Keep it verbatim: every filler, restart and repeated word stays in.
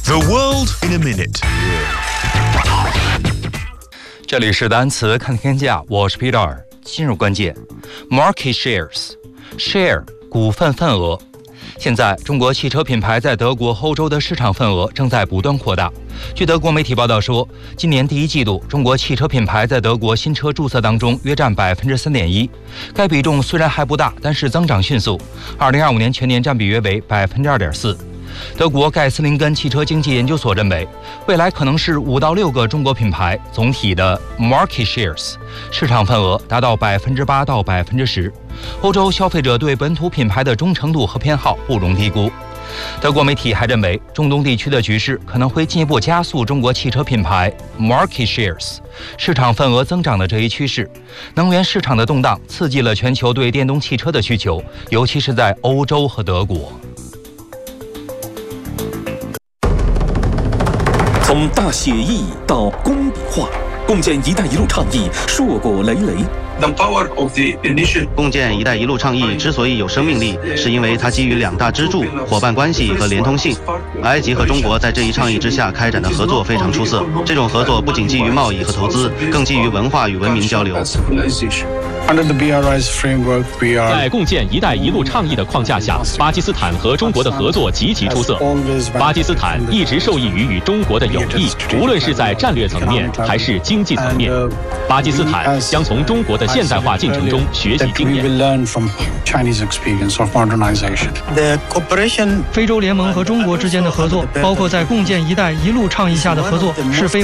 The world in a minute。 这里是单词看天价，我是 Peter。进入关键 ，market shares，share 股份份额。现在，中国汽车品牌在德国、欧洲的市场份额正在不断扩大。据德国媒体报道说，今年第一季度，中国汽车品牌在德国新车注册当中约占百分之三点一。该比重虽然还不大，但是增长迅速。二零二五年全年占比约为百分之二点四。德国盖斯林根汽车经济研究所认为，未来可能是五到六个中国品牌总体的 market shares 市场份额达到百分之八到百分之十。欧洲消费者对本土品牌的忠诚度和偏好不容低估。德国媒体还认为，中东地区的局势可能会进一步加速中国汽车品牌 market shares 市场份额增长的这一趋势。能源市场的动荡刺激了全球对电动汽车的需求，尤其是在欧洲和德国。 从大写意到工笔画，共建“一带一路”倡议硕果累累。 共建“一带一路”倡议之所以有生命力，是因为它基于两大支柱：伙伴关系和连通性。埃及和中国在这一倡议之下开展的合作非常出色。这种合作不仅基于贸易和投资，更基于文化与文明交流。 在共建“一带一路”倡议的框架下，巴基斯坦和中国的合作极其出色。巴基斯坦一直受益于与中国的友谊，无论是在战略层面还是经济层面。巴基斯坦将从中国的现代化进程中学习经验。 非洲联盟和中国之间的合作，包括在共建“一带一路”倡议下的合作，是非